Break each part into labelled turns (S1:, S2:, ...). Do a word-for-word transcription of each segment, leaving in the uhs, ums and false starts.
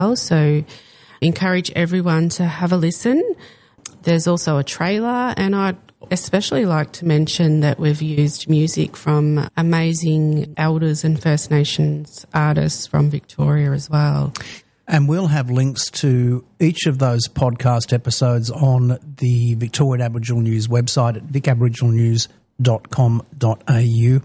S1: So encourage everyone to have a listen. There's also a trailer, and I'd especially like to mention that we've used music from amazing Elders and First Nations artists from Victoria as well.
S2: And we'll have links to each of those podcast episodes on the Victorian Aboriginal News website at vic aboriginal news dot com dot a u.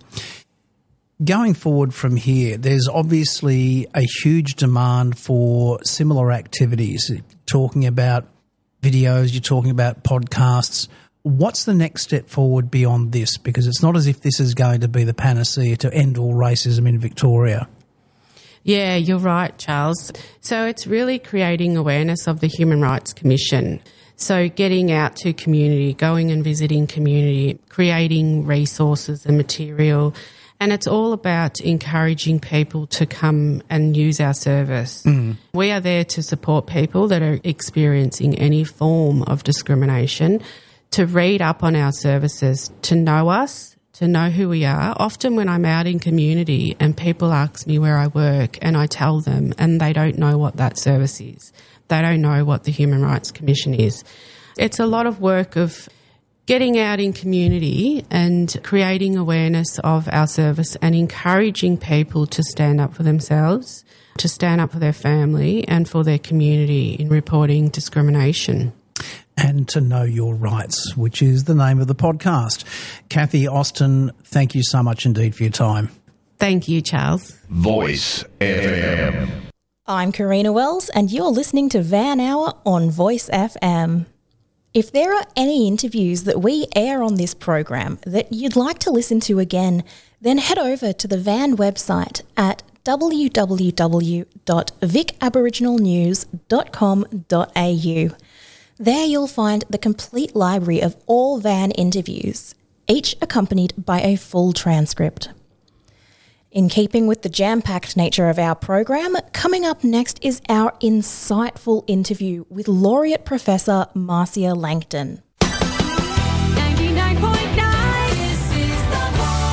S2: Going forward from here, there's obviously a huge demand for similar activities. You're talking about videos, you're talking about podcasts. What's the next step forward beyond this? Because it's not as if this is going to be the panacea to end all racism in Victoria.
S1: Yeah, you're right, Charles. So it's really creating awareness of the Human Rights Commission. So getting out to community, going and visiting community, creating resources and material. And it's all about encouraging people to come and use our service. Mm. We are there to support people that are experiencing any form of discrimination, to read up on our services, to know us, to know who we are. Often when I'm out in community and people ask me where I work and I tell them and they don't know what that service is. They don't know what the Human Rights Commission is. It's a lot of work of getting out in community and creating awareness of our service and encouraging people to stand up for themselves, to stand up for their family and for their community in reporting discrimination.
S2: And to know your rights, which is the name of the podcast. Kathy Austin, thank you so much indeed for your time.
S1: Thank you, Charles.
S3: Voice F M.
S4: I'm Karina Wells and you're listening to Van Hour on Voice F M. If there are any interviews that we air on this program that you'd like to listen to again, then head over to the Van website at w w w dot vic aboriginal news dot com dot a u. There you'll find the complete library of all Van interviews, each accompanied by a full transcript. In keeping with the jam-packed nature of our program, coming up next is our insightful interview with Laureate Professor Marcia Langton.
S5: ninety-nine point nine, this is The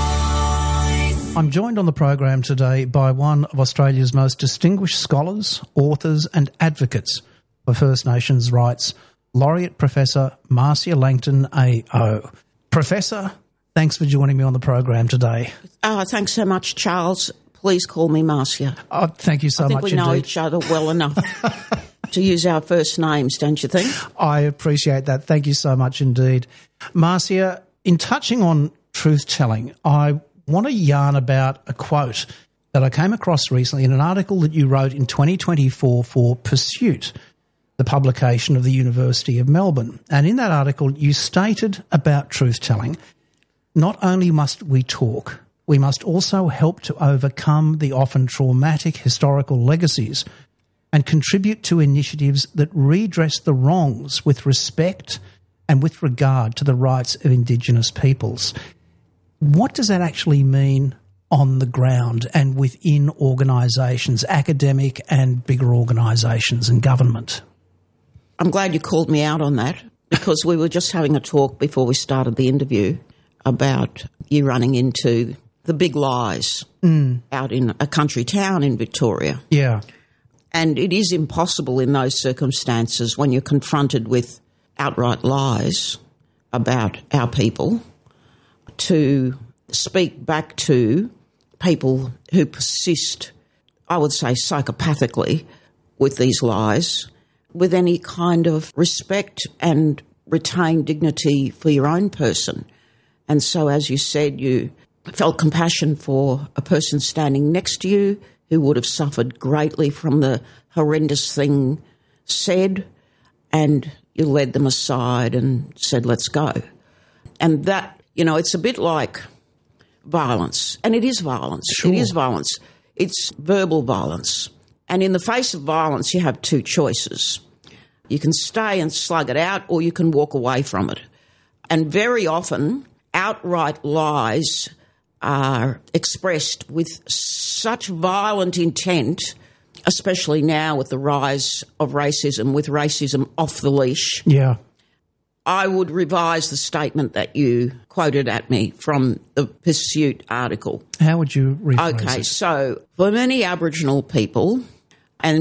S5: Voice.
S2: I'm joined on the program today by one of Australia's most distinguished scholars, authors and advocates for First Nations rights, Laureate Professor Marcia Langton A O. Professor, thanks for joining me on the program today.
S6: Oh, thanks so much, Charles. Please call me Marcia.
S2: Oh, thank you so
S6: I think
S2: much
S6: we know
S2: indeed.
S6: each other well enough to use our first names, don't you think?
S2: I appreciate that. Thank you so much indeed. Marcia, in touching on truth-telling, I want to yarn about a quote that I came across recently in an article that you wrote in twenty twenty-four for Pursuit, the publication of the University of Melbourne. And in that article, you stated about truth-telling, not only must we talk, we must also help to overcome the often traumatic historical legacies and contribute to initiatives that redress the wrongs with respect and with regard to the rights of Indigenous peoples. What does that actually mean on the ground and within organisations, academic and bigger organisations and government?
S6: I'm glad you called me out on that because we were just having a talk before we started the interview about you running into the big lies mm. out in a country town in Victoria.
S2: Yeah.
S6: And it is impossible in those circumstances when you're confronted with outright lies about our people to speak back to people who persist, I would say psychopathically, with these lies, with any kind of respect and retain dignity for your own person. And so, as you said, you felt compassion for a person standing next to you who would have suffered greatly from the horrendous thing said, and you led them aside and said, let's go. And that, you know, it's a bit like violence, and it is violence.
S2: Sure.
S6: It is violence. It's verbal violence. And in the face of violence, you have two choices. You can stay and slug it out, or you can walk away from it. And very often, outright lies are expressed with such violent intent, especially now with the rise of racism, with racism off the leash.
S2: Yeah.
S6: I would revise the statement that you quoted at me from the Pursuit article.
S2: How would you rephrase
S6: Okay,
S2: it?
S6: so for many Aboriginal people, and, you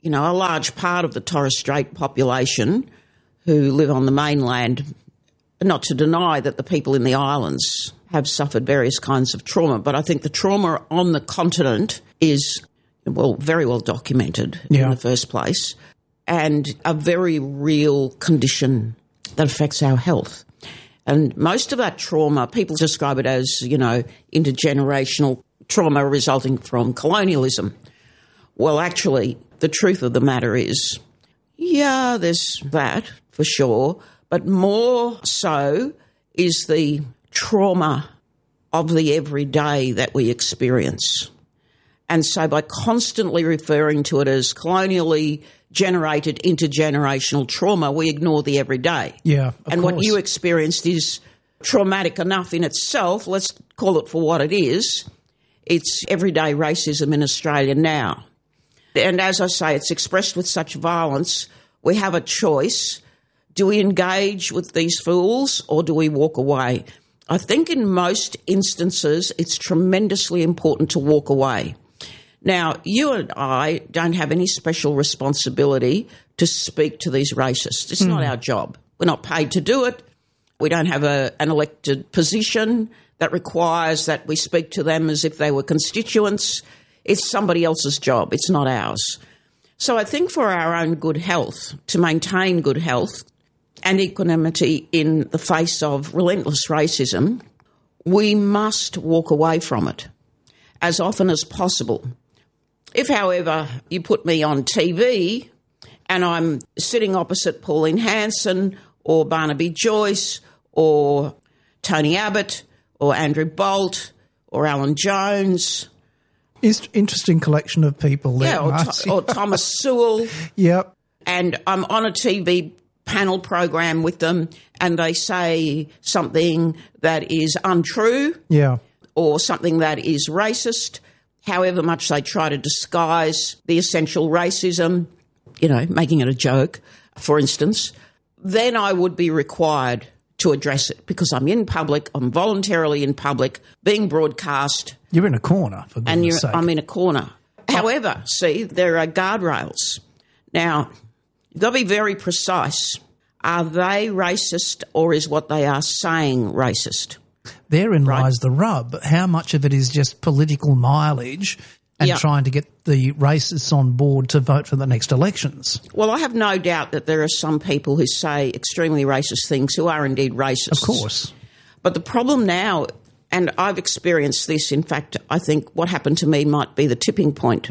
S6: you know, a large part of the Torres Strait population who live on the mainland, not to deny that the people in the islands have suffered various kinds of trauma, but I think the trauma on the continent is, well, very well documented
S2: Yeah.
S6: in the first place, and a very real condition that affects our health. And most of that trauma, people describe it as, you know, intergenerational trauma resulting from colonialism. Well, actually, the truth of the matter is, yeah, there's that for sure, but more so is the trauma of the everyday that we experience. And so by constantly referring to it as colonially generated intergenerational trauma, we ignore the everyday.
S2: Yeah, of
S6: and what
S2: course.
S6: you experienced is traumatic enough in itself. Let's call it for what it is. It's everyday racism in Australia now. And as I say, it's expressed with such violence. We have a choice. Do we engage with these fools or do we walk away? I think in most instances it's tremendously important to walk away. Now, you and I don't have any special responsibility to speak to these racists. It's not our job. We're not paid to do it. We don't have a, an elected position that requires that we speak to them as if they were constituents. It's somebody else's job. It's not ours. So I think for our own good health, to maintain good health and equanimity in the face of relentless racism, we must walk away from it as often as possible. If, however, you put me on T V and I'm sitting opposite Pauline Hanson or Barnaby Joyce or Tony Abbott or Andrew Bolt or Alan Jones,
S2: It's interesting collection of people there,
S6: yeah, or,
S2: Marcy.
S6: Th- or Thomas Sewell,
S2: Yep.
S6: and I'm on a T V panel program with them and they say something that is untrue
S2: Yeah.
S6: or something that is racist, however much they try to disguise the essential racism, you know, making it a joke, for instance, then I would be required to address it because I'm in public, I'm voluntarily in public, being broadcast,
S2: You're in a corner, for
S6: and you're,
S2: goodness sake.
S6: I'm in a corner. However, see, there are guardrails. Now, you've got to be very precise. Are they racist or is what they are saying racist?
S2: Therein lies the rub. How much of it is just political mileage and
S6: Yeah.
S2: trying to get the racists on board to vote for the next elections?
S6: Well, I have no doubt that there are some people who say extremely racist things who are indeed racist.
S2: Of course.
S6: But the problem now, and I've experienced this, in fact, I think what happened to me might be the tipping point.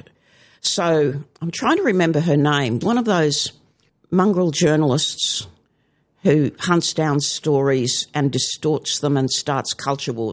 S6: So I'm trying to remember her name, one of those mongrel journalists who hunts down stories and distorts them and starts culture war.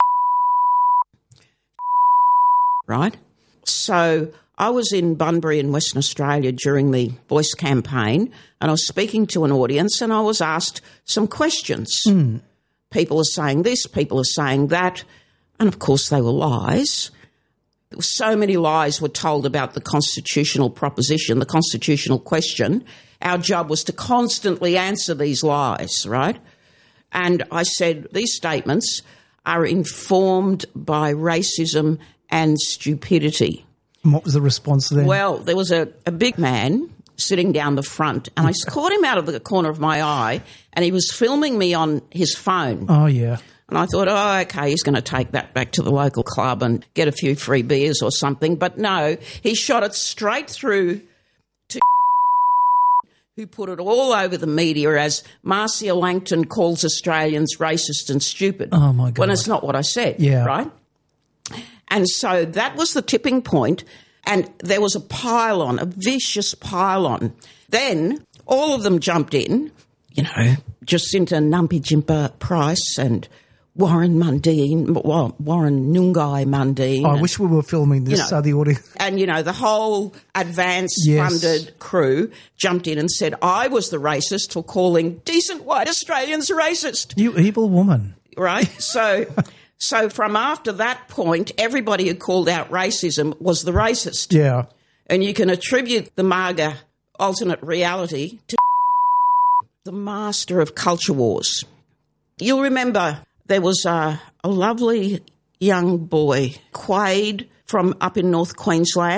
S6: Right? So I was in Bunbury in Western Australia during the Voice campaign and I was speaking to an audience and I was asked some questions.
S2: Mm.
S6: People are saying this, people are saying that, and of course they were lies. So many lies were told about the constitutional proposition, the constitutional question. Our job was to constantly answer these lies, right? And I said, these statements are informed by racism and stupidity.
S2: And what was the response then?
S6: Well, there was a, a big man sitting down the front, and I caught him out of the corner of my eye, and he was filming me on his phone.
S2: Oh, yeah.
S6: And I thought, oh, okay, he's going to take that back to the local club and get a few free beers or something. But no, he shot it straight through to who put it all over the media as Marcia Langton calls Australians racist and stupid.
S2: Oh, my God.
S6: When it's not what I said,
S2: Yeah.
S6: right? And so that was the tipping point, and there was a pile-on, a vicious pile-on. Then all of them jumped in, you know, Jacinta Numpy-Jimper Price and Warren Mundine, well, Warren Nungai Mundine.
S2: I wish we were filming this
S6: you know,
S2: so the audience...
S6: And, you know, the whole advance
S2: Yes.
S6: funded crew jumped in and said I was the racist for calling decent white Australians racist,
S2: You evil woman.
S6: right? So... So from after that point, everybody who called out racism was the racist.
S2: Yeah.
S6: And you can attribute the MAGA alternate reality to the master of culture wars. You'll remember there was a, a lovely young boy, Quade, from up in North Queensland,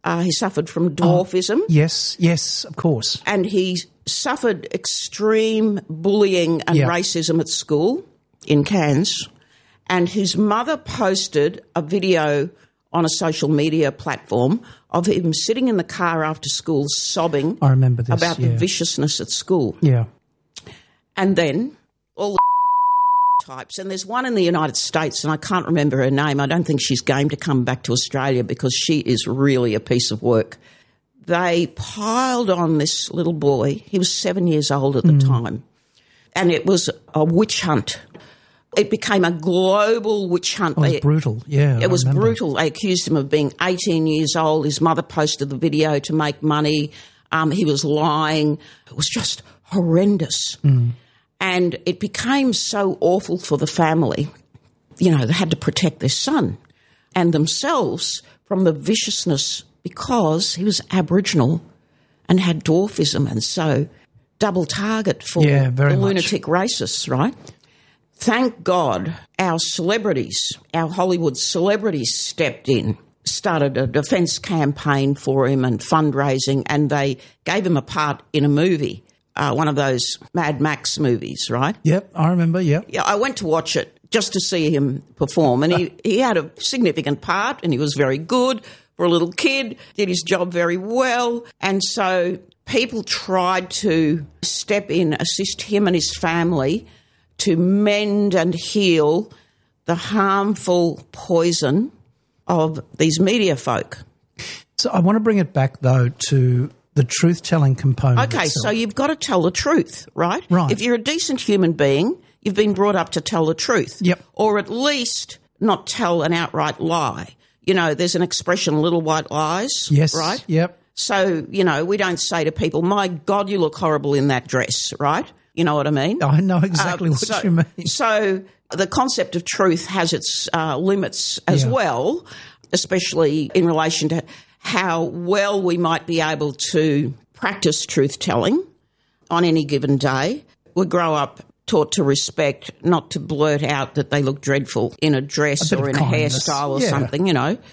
S6: Uh, he suffered from dwarfism.
S2: Yes, yes, of course.
S6: And he suffered extreme bullying and
S2: Yeah.
S6: racism at school in Cairns. And his mother posted a video on a social media platform of him sitting in the car after school sobbing
S2: I remember this,
S6: about
S2: yeah.
S6: the viciousness at school.
S2: Yeah.
S6: And then all the types, and there's one in the United States, and I can't remember her name. I don't think she's game to come back to Australia because she is really a piece of work. They piled on this little boy. He was seven years old at the
S2: Mm.
S6: time, and it was a witch hunt. It became a global witch hunt.
S2: It was
S6: They-
S2: brutal, yeah. I
S6: It was
S2: remember.
S6: brutal. They accused him of being eighteen years old. His mother posted the video to make money. Um, he was lying. It was just horrendous.
S2: Mm.
S6: And it became so awful for the family. You know, they had to protect their son and themselves from the viciousness because he was Aboriginal and had dwarfism, and so double target for
S2: Yeah, very
S6: the
S2: much.
S6: lunatic racists, right? Thank God our celebrities, our Hollywood celebrities stepped in, started a defence campaign for him and fundraising, and they gave him a part in a movie, uh, one of those Mad Max movies, right?
S2: Yep, I remember, yep.
S6: Yeah, I went to watch it just to see him perform, and he, he had a significant part, and he was very good for a little kid, did his job very well, and so people tried to step in, assist him and his family to mend and heal the harmful poison of these media folk.
S2: So I want to bring it back, though, to the truth-telling component
S6: Okay,
S2: itself.
S6: so you've got to tell the truth, right?
S2: Right.
S6: If you're a decent human being, you've been brought up to tell the truth.
S2: Yep.
S6: Or at least not tell an outright lie. You know, there's an expression, little white lies,
S2: Yes,
S6: right?
S2: yep.
S6: So, you know, we don't say to people, my God, you look horrible in that dress, right? You know what I mean?
S2: I know exactly
S6: Uh,
S2: what
S6: so,
S2: you mean.
S6: So the concept of truth has its uh, limits as
S2: Yeah.
S6: well, especially in relation to how well we might be able to practice truth-telling on any given day. We grow up taught to respect, not to blurt out that they look dreadful in a dress
S2: A bit
S6: or
S2: of
S6: in a
S2: kindness.
S6: hairstyle or
S2: Yeah.
S6: something, you know.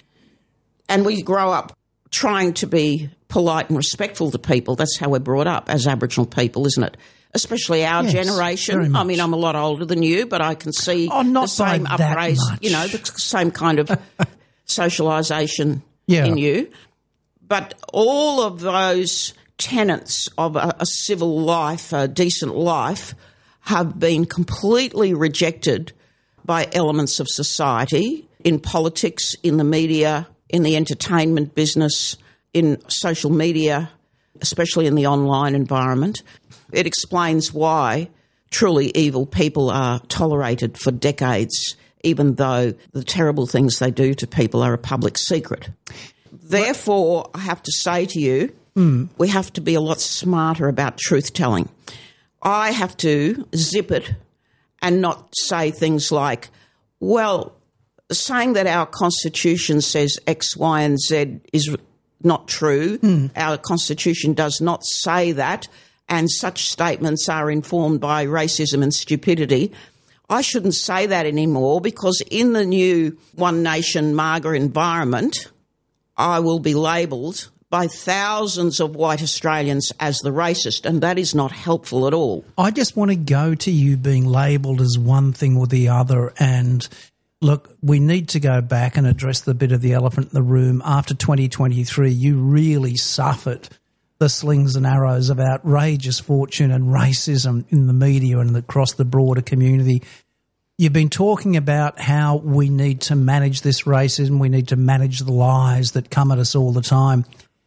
S6: And we grow up trying to be polite and respectful to people. That's how we're brought up as Aboriginal people, isn't it? Especially our
S2: Yes, very
S6: generation. I
S2: much.
S6: mean, I'm a lot older than you, but I can see
S2: Oh, not
S6: the same
S2: by that
S6: upraise,
S2: much.
S6: you know, the same kind of socialisation
S2: Yeah.
S6: in you. But all of those tenets of a, a civil life, a decent life, have been completely rejected by elements of society, in politics, in the media, in the entertainment business, in social media, especially in the online environment. It explains why truly evil people are tolerated for decades, even though the terrible things they do to people are a public secret. Therefore, I have to say to you, we have to be a lot smarter about truth-telling. I have to zip it and not say things like, well, saying that our Constitution says X, Y and Z is not true. Our Constitution does not say that, and such statements are informed by racism and stupidity. I shouldn't say that anymore because in the new One Nation MAGA environment, I will be labelled by thousands of white Australians as the racist, and that is not helpful at all.
S2: I just want to go to you being labelled as one thing or the other. And look, we need to go back and address the bit of the elephant in the room. After twenty twenty-three, you really suffered the slings and arrows of outrageous fortune and racism in the media and across the broader community. You've been talking about how we need to manage this racism, we need to manage the lies that come at us all the time.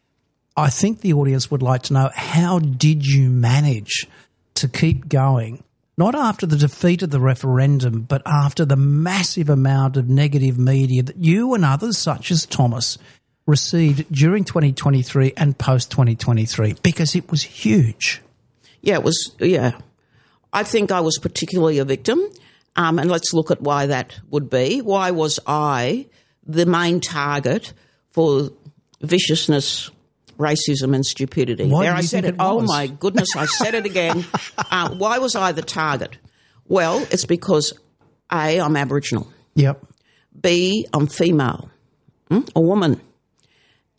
S2: I think the audience would like to know, how did you manage to keep going, not after the defeat of the referendum, but after the massive amount of negative media that you and others such as Thomas received during twenty twenty-three and post twenty twenty-three, because it was huge.
S6: Yeah, it was, yeah. I think I was particularly a victim, um, and let's look at why that would be. Why was I the main target for viciousness, racism and stupidity?
S2: Why
S6: there
S2: do
S6: I
S2: you
S6: said
S2: think
S6: it.
S2: it
S6: Oh
S2: was?
S6: my goodness, I said it again. Uh, why was I the target? Well, it's because A, I'm Aboriginal.
S2: Yep.
S6: B, I'm female, mm, a woman.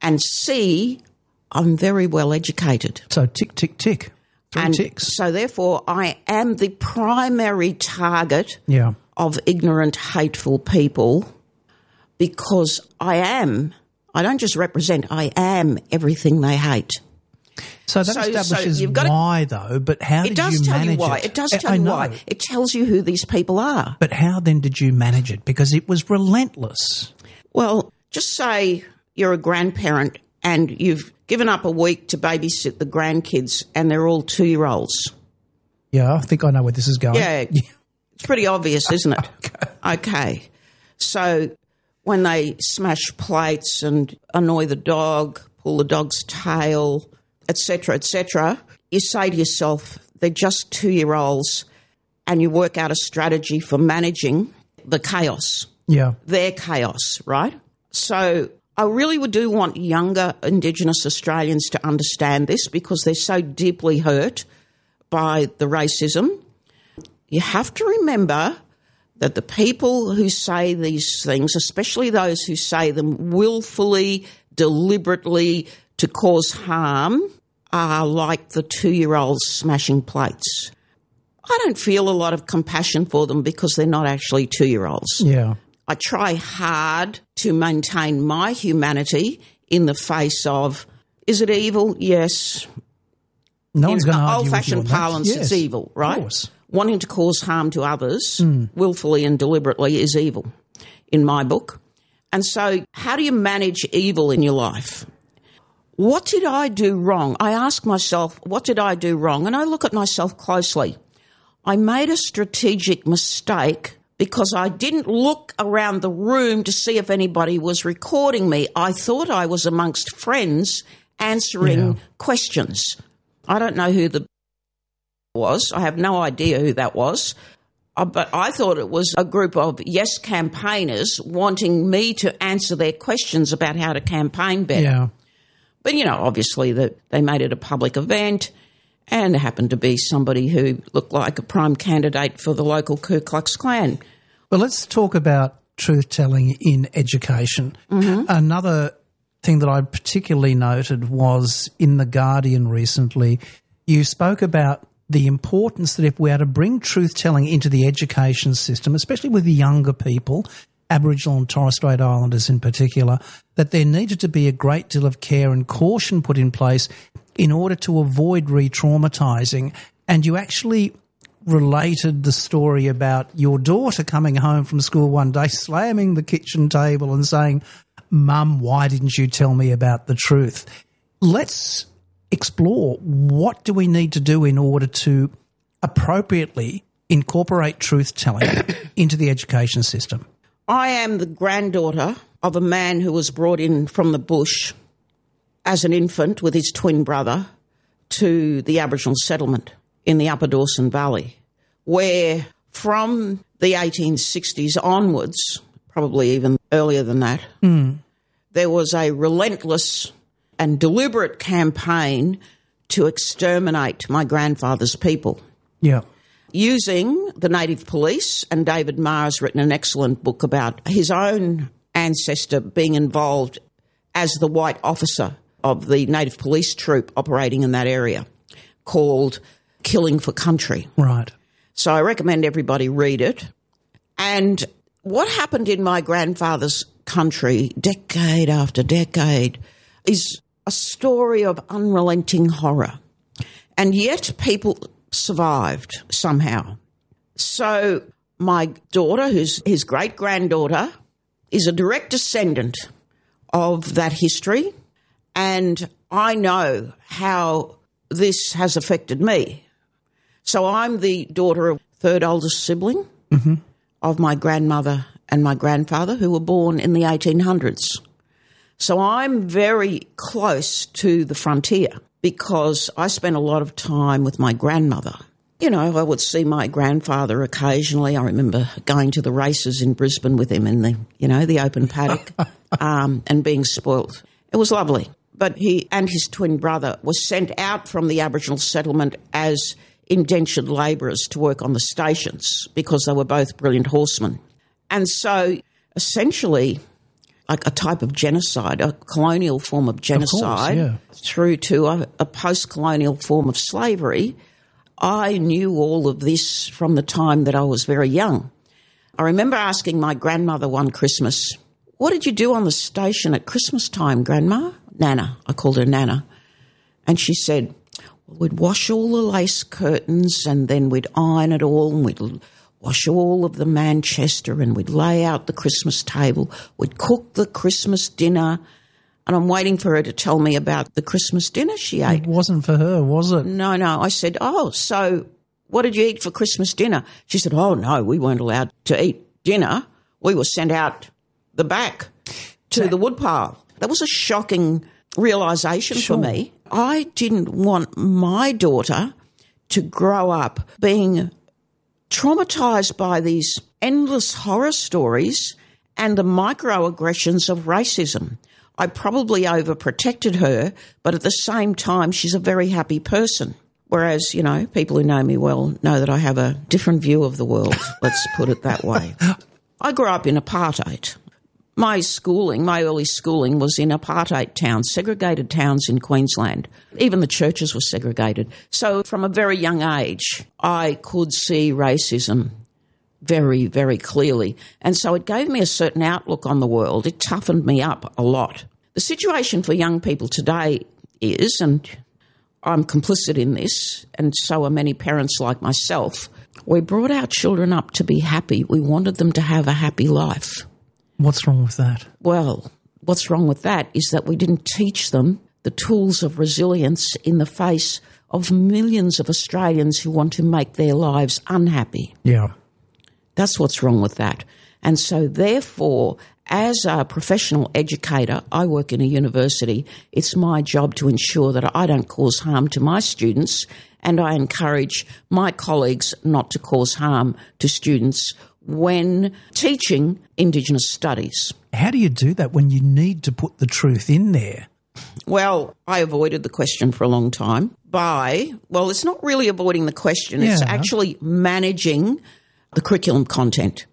S6: and C, I'm very well educated.
S2: So tick, tick, tick. Three
S6: And
S2: ticks.
S6: so therefore I am the primary target
S2: Yeah.
S6: of ignorant, hateful people because I am, I don't just represent, I am everything they hate.
S2: So that
S6: So- so
S2: establishes
S6: you've gotta-
S2: why, though, but how
S6: It
S2: did
S6: does
S2: you
S6: tell
S2: manage
S6: you why.
S2: it?
S6: It does
S2: I-
S6: tell
S2: I
S6: you
S2: know.
S6: why. It tells you who these people are.
S2: But how then did you manage it? Because it was relentless.
S6: Well, just say you're a grandparent and you've given up a week to babysit the grandkids and they're all two-year-olds.
S2: Yeah, I think I know where this is going.
S6: Yeah, it's pretty obvious, isn't it? okay. okay. So when they smash plates and annoy the dog, pull the dog's tail, et cetera, et cetera, you say to yourself, they're just two-year-olds, and you work out a strategy for managing the chaos,
S2: Yeah.
S6: their chaos, right? So I really would do want younger Indigenous Australians to understand this because they're so deeply hurt by the racism. You have to remember that the people who say these things, especially those who say them willfully, deliberately to cause harm, are like the two-year-olds smashing plates. I don't feel a lot of compassion for them because they're not actually two-year-olds.
S2: Yeah.
S6: I try hard to maintain my humanity in the face of, is it evil? Yes.
S2: No one's
S6: In
S2: going to argue with you
S6: old-fashioned
S2: on that.
S6: parlance,
S2: Yes,
S6: it's evil, right?
S2: Of course.
S6: Wanting to cause harm to others, willfully and deliberately, is evil in my book. And so how do you manage evil in your life? What did I do wrong? I ask myself, what did I do wrong? And I look at myself closely. I made a strategic mistake because I didn't look around the room to see if anybody was recording me. I thought I was amongst friends answering
S2: Yeah.
S6: questions. I don't know who the was. I have no idea who that was. Uh, but I thought it was a group of yes campaigners wanting me to answer their questions about how to campaign better.
S2: Yeah.
S6: But, you know, obviously that they made it a public event and there happened to be somebody who looked like a prime candidate for the local Ku Klux Klan.
S2: Well, let's talk about truth-telling in education.
S6: Mm-hmm.
S2: Another thing that I particularly noted was in The Guardian recently, you spoke about the importance that if we are to bring truth-telling into the education system, especially with the younger people, Aboriginal and Torres Strait Islanders in particular, that there needed to be a great deal of care and caution put in place in order to avoid re-traumatising. And you actually related the story about your daughter coming home from school one day, slamming the kitchen table and saying, "Mum, why didn't you tell me about the truth?" Let's explore what do we need to do in order to appropriately incorporate truth-telling into the education system.
S6: I am the granddaughter of a man who was brought in from the bush as an infant with his twin brother to the Aboriginal settlement in the Upper Dawson Valley, where from the eighteen sixties onwards, probably even earlier than that, mm. there was a relentless and deliberate campaign to exterminate my grandfather's people.
S2: Yeah.
S6: Using the native police, and David Marr has written an excellent book about his own ancestor being involved as the white officer of the native police troop operating in that area, called Killing for Country.
S2: Right.
S6: So I recommend everybody read it. And what happened in my grandfather's country, decade after decade, is a story of unrelenting horror. And yet people survived somehow. So my daughter, who's his great-granddaughter, is a direct descendant of that history, and I know how this has affected me. So I'm the daughter of third oldest sibling mm-hmm. of my grandmother and my grandfather, who were born in the eighteen hundreds. So I'm very close to the frontier because I spent a lot of time with my grandmother. You know, I would see my grandfather occasionally. I remember going to the races in Brisbane with him in the, you know, the open paddock um, and being spoilt. It was lovely. But he and his twin brother were sent out from the Aboriginal settlement as indentured labourers to work on the stations because they were both brilliant horsemen. And so essentially like a type of genocide, a colonial form of genocide,
S2: yeah.
S6: through to a, a post-colonial form of slavery. I knew all of this from the time that I was very young. I remember asking my grandmother one Christmas, "What did you do on the station at Christmas time, Grandma?" Nana, I called her Nana. And she said, well, we'd wash all the lace curtains and then we'd iron it all and we'd wash all of the Manchester and we'd lay out the Christmas table. We'd cook the Christmas dinner. And I'm waiting for her to tell me about the Christmas dinner she ate.
S2: It wasn't for her, was it?
S6: No, no. I said, oh, so what did you eat for Christmas dinner? She said, oh, no, we weren't allowed to eat dinner. We were sent out the back to the woodpile. That was a shocking realisation
S2: Sure.
S6: for me. I didn't want my daughter to grow up being traumatised by these endless horror stories and the microaggressions of racism. I probably overprotected her, but at the same time, she's a very happy person. Whereas, you know, people who know me well know that I have a different view of the world, let's put it that way. I grew up in apartheid. My schooling, my early schooling was in apartheid towns, segregated towns in Queensland. Even the churches were segregated. So from a very young age, I could see racism very, very clearly. And so it gave me a certain outlook on the world. It toughened me up a lot. The situation for young people today is, and I'm complicit in this, and so are many parents like myself, we brought our children up to be happy. We wanted them to have a happy life.
S2: What's wrong with that?
S6: Well, what's wrong with that is that we didn't teach them the tools of resilience in the face of millions of Australians who want to make their lives unhappy.
S2: Yeah.
S6: That's what's wrong with that. And so therefore, as a professional educator, I work in a university. It's my job to ensure that I don't cause harm to my students, and I encourage my colleagues not to cause harm to students when teaching Indigenous studies.
S2: How do you do that when you need to put the truth in there?
S6: Well, I avoided the question for a long time by, well, it's not really avoiding the question. It's
S2: Yeah.
S6: actually managing the curriculum content.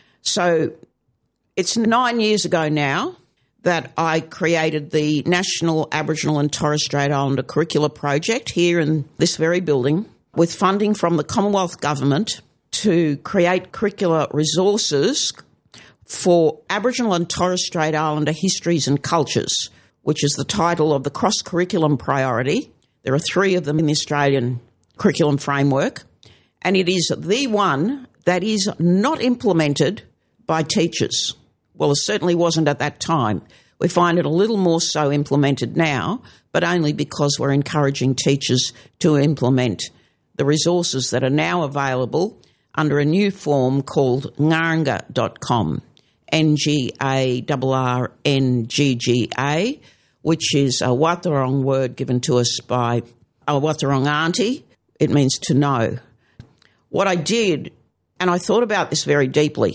S6: So it's nine years ago now that I created the National Aboriginal and Torres Strait Islander Curricula Project here in this very building with funding from the Commonwealth Government to create curricular resources for Aboriginal and Torres Strait Islander histories and cultures, which is the title of the cross-curriculum priority. There are three of them in the Australian curriculum framework, and it is the one that is not implemented by teachers. Well, it certainly wasn't at that time. We find it a little more so implemented now, but only because we're encouraging teachers to implement the resources that are now available under a new form called ngarrnga dot com, N G A R R N G G A, which is a Wathaurong word given to us by a Wathaurong auntie. It means to know. What I did, and I thought about this very deeply,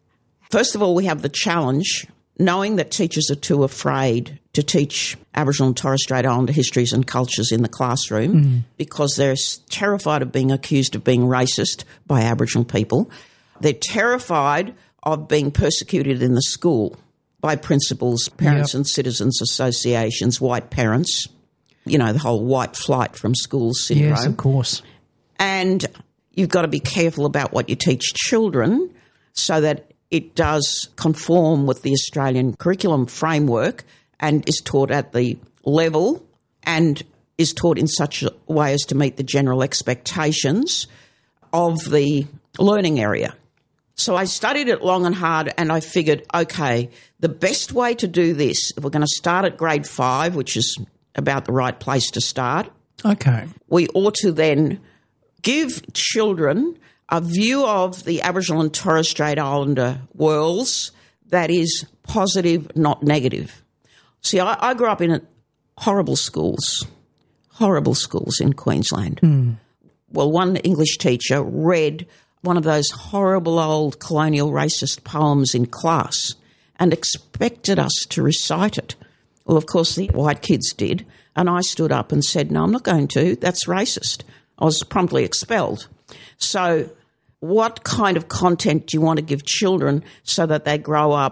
S6: first of all, we have the challenge, knowing that teachers are too afraid to teach Aboriginal and Torres Strait Islander histories and cultures in the classroom mm. because they're terrified of being accused of being racist by Aboriginal people. They're terrified of being persecuted in the school by principals, parents yep. and citizens associations, white parents, you know, the whole white flight from schools syndrome.
S2: Yes, of course.
S6: And you've got to be careful about what you teach children so that it does conform with the Australian curriculum framework and is taught at the level and is taught in such a way as to meet the general expectations of the learning area. So I studied it long and hard and I figured, okay, the best way to do this, if we're going to start at grade five, which is about the right place to start,
S2: okay,
S6: we ought to then give children a view of the Aboriginal and Torres Strait Islander worlds that is positive, not negative. See, I, I grew up in a, horrible schools, horrible schools in Queensland.
S2: Mm.
S6: Well, one English teacher read one of those horrible old colonial racist poems in class and expected us to recite it. Well, of course, the white kids did, and I stood up and said, no, I'm not going to. That's racist. I was promptly expelled. So what kind of content do you want to give children so that they grow up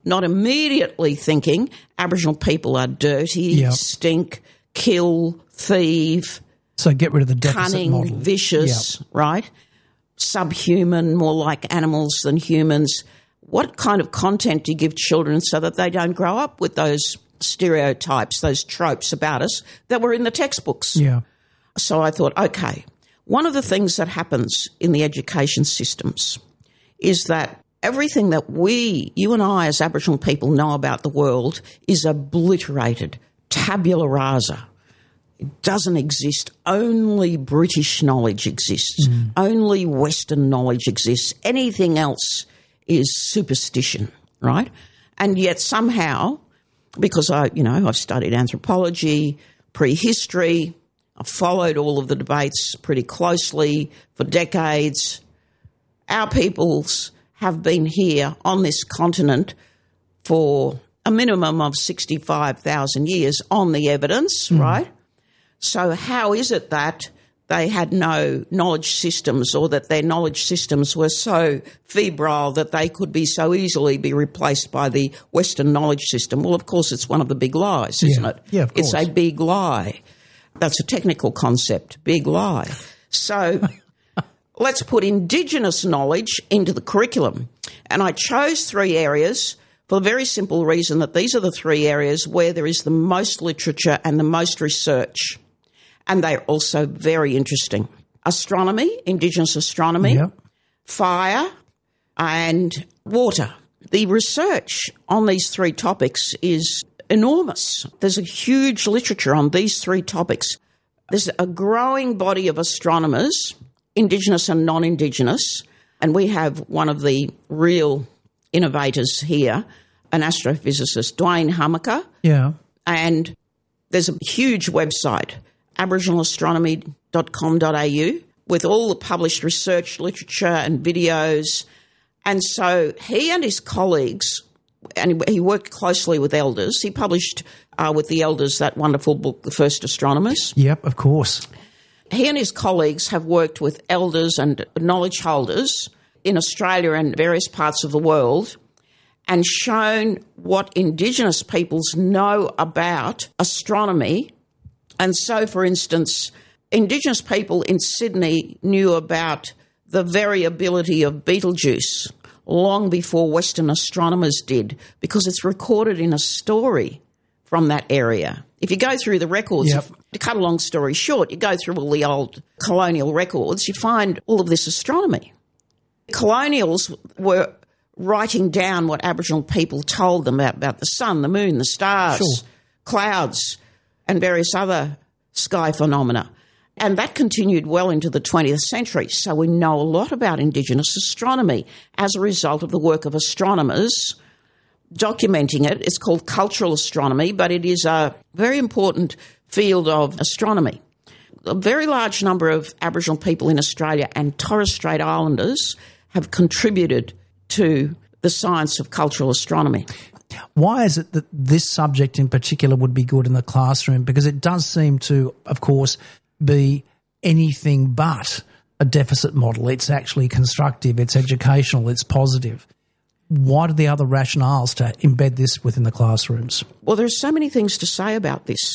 S6: not immediately thinking Aboriginal people are dirty,
S2: Yep.
S6: stink, kill, thieve,
S2: So get rid of the deficit
S6: cunning,
S2: model.
S6: vicious, right? Subhuman, more like animals than humans. What kind of content do you give children so that they don't grow up with those stereotypes, those tropes about us that were in the textbooks?
S2: Yeah.
S6: So I thought, okay, one of the things that happens in the education systems is that everything that we, you and I as Aboriginal people know about the world is obliterated, tabula rasa. It doesn't exist. Only British knowledge exists. Only Western knowledge exists. Anything else is superstition, right? And yet somehow, because I, you know, I've studied anthropology, prehistory, I've followed all of the debates pretty closely for decades. Our peoples have been here on this continent for a minimum of sixty-five thousand years on the evidence, right? So how is it that they had no knowledge systems, or that their knowledge systems were so febrile that they could be so easily be replaced by the Western knowledge system? Well, of course, it's one of the big lies, isn't
S2: Yeah.
S6: it?
S2: Yeah, of
S6: It's
S2: course.
S6: a big lie. That's a technical concept, big lie. So let's put Indigenous knowledge into the curriculum. And I chose three areas for the very simple reason that these are the three areas where there is the most literature and the most research. And they're also very interesting. Astronomy, Indigenous astronomy,
S2: Yep.
S6: fire, and water. The research on these three topics is enormous. There's a huge literature on these three topics. There's a growing body of astronomers, Indigenous and non-Indigenous, and we have one of the real innovators here, an astrophysicist, Dwayne Hummaker,
S2: Yeah.
S6: and there's a huge website, aboriginal astronomy dot com dot a u, with all the published research, literature and videos. And so he and his colleagues, and he worked closely with elders. He published uh, with the elders that wonderful book, The First Astronomers.
S2: Yep, of course.
S6: He and his colleagues have worked with elders and knowledge holders in Australia and various parts of the world and shown what Indigenous peoples know about astronomy. And so, for instance, Indigenous people in Sydney knew about the variability of Betelgeuse long before Western astronomers did, because it's recorded in a story from that area. If you go through the records,
S2: Yep.
S6: if- to cut a long story short, you go through all the old colonial records, you find all of this astronomy. Colonials were writing down what Aboriginal people told them about, about the sun, the moon, the stars,
S2: Sure.
S6: clouds, and various other sky phenomena. And that continued well into the twentieth century. So we know a lot about Indigenous astronomy as a result of the work of astronomers documenting it. It's called cultural astronomy, but it is a very important field of astronomy. A very large number of Aboriginal people in Australia and Torres Strait Islanders have contributed to the science of cultural astronomy.
S2: Why is it that this subject in particular would be good in the classroom? Because it does seem to, of course, be anything but a deficit model. It's actually constructive, it's educational, it's positive. What are the other rationales to embed this within the classrooms?
S6: Well, there's so many things to say about this.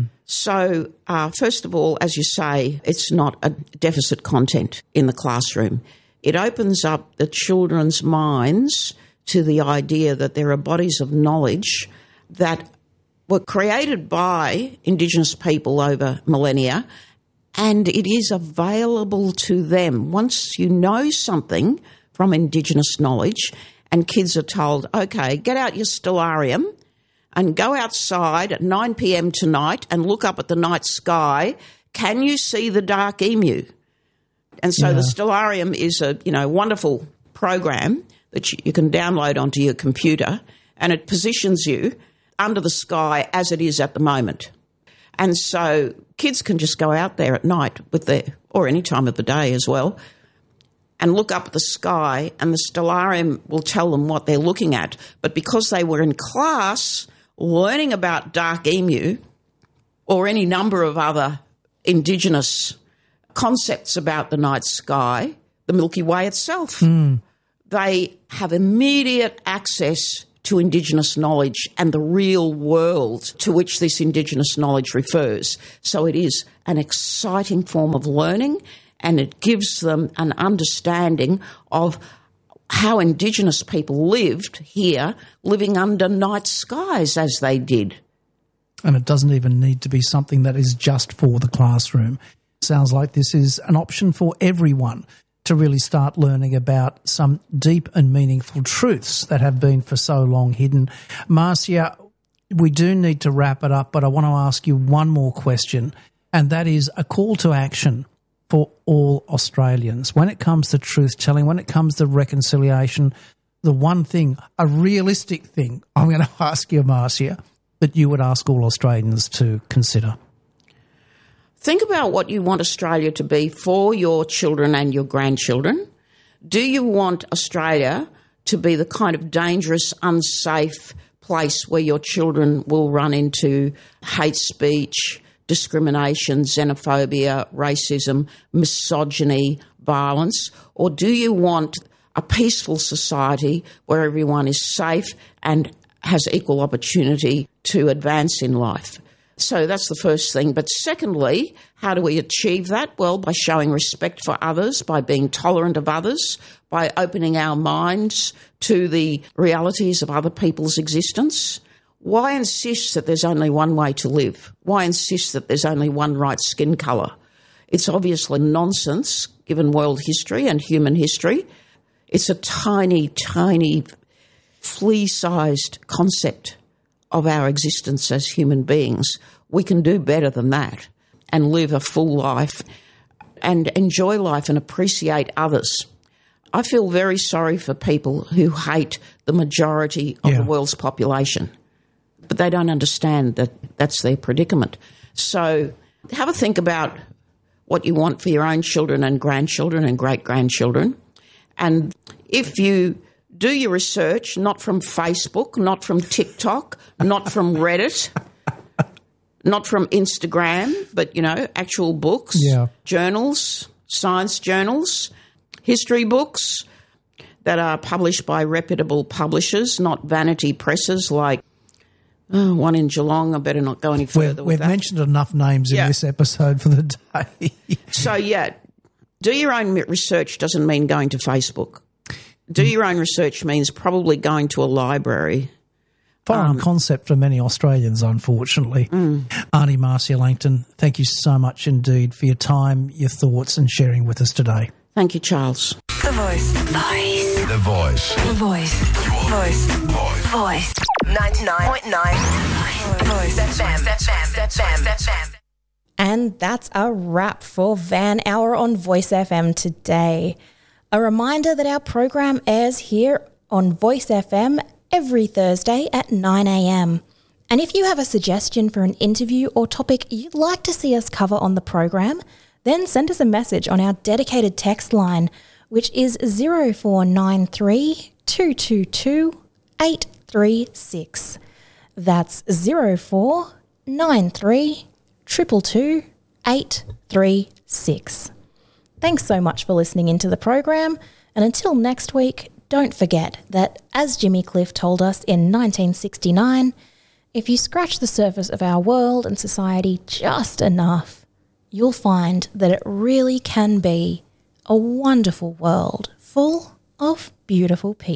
S6: So, uh, first of all, as you say, it's not a deficit content in the classroom. It opens up the children's minds to the idea that there are bodies of knowledge that were created by Indigenous people over millennia, and it is available to them. Once you know something from Indigenous knowledge, and kids are told, okay, get out your stellarium and go outside at nine p.m. tonight and look up at the night sky. Can you see the dark emu? And so
S2: Yeah.
S6: the stellarium is a, you know, wonderful program that you, you can download onto your computer, and it positions you under the sky as it is at the moment. And so kids can just go out there at night with their, or any time of the day as well, and look up at the sky, and the stellarium will tell them what they're looking at. But because they were in class learning about dark emu or any number of other Indigenous concepts about the night sky, the Milky Way itself, they have immediate access to Indigenous knowledge and the real world to which this Indigenous knowledge refers. So it is an exciting form of learning, and it gives them an understanding of how Indigenous people lived here, living under night skies as they did.
S2: And it doesn't even need to be something that is just for the classroom. Sounds like this is an option for everyone to really start learning about some deep and meaningful truths that have been for so long hidden. Marcia, we do need to wrap it up, but I want to ask you one more question, and that is a call to action for all Australians. When it comes to truth-telling, when it comes to reconciliation, the one thing, a realistic thing, I'm going to ask you, Marcia, that you would ask all Australians to consider.
S6: Think about what you want Australia to be for your children and your grandchildren. Do you want Australia to be the kind of dangerous, unsafe place where your children will run into hate speech, discrimination, xenophobia, racism, misogyny, violence? Or do you want a peaceful society where everyone is safe and has equal opportunity to advance in life? So that's the first thing. But secondly, how do we achieve that? Well, by showing respect for others, by being tolerant of others, by opening our minds to the realities of other people's existence. Why insist that there's only one way to live? Why insist that there's only one right skin colour? It's obviously nonsense, given world history and human history. It's a tiny, tiny, flea-sized concept of our existence as human beings. We can do better than that and live a full life and enjoy life and appreciate others. I feel very sorry for people who hate the majority of
S2: Yeah.
S6: the world's population, but they don't understand that that's their predicament. So have a think about what you want for your own children and grandchildren and great-grandchildren. And if you do your research, not from Facebook, not from TikTok, not from Reddit, not from Instagram, but, you know, actual books,
S2: Yeah.
S6: journals, science journals, history books that are published by reputable publishers, not vanity presses like oh, one in Geelong. I better not go any
S2: We've,
S6: further with
S2: we've
S6: that.
S2: mentioned enough names in
S6: Yeah.
S2: this episode for the day.
S6: So, yeah, do your own research doesn't mean going to Facebook. Do your own research means probably going to a library.
S2: Foreign
S6: Um,
S2: concept for many Australians, unfortunately.
S6: Mm.
S2: Auntie Marcia Langton, thank you so much indeed for your time, your thoughts and sharing with us today.
S6: Thank you, Charles.
S5: The Voice. Voice.
S3: The Voice.
S5: Voice. Voice.
S3: Voice.
S5: Voice. ninety-nine point nine. Voice F M. Voice F M.
S4: And that's a wrap for Van Hour on Voice F M today. A reminder that our program airs here on Voice F M every Thursday at nine a.m. And if you have a suggestion for an interview or topic you'd like to see us cover on the program, then send us a message on our dedicated text line, which is zero four nine three, two two two, eight three six. That's zero four nine three, two two two, eight three six. Thanks so much for listening into the program, and until next week, don't forget that, as Jimmy Cliff told us in nineteen sixty-nine, if you scratch the surface of our world and society just enough, you'll find that it really can be a wonderful world full of beautiful people.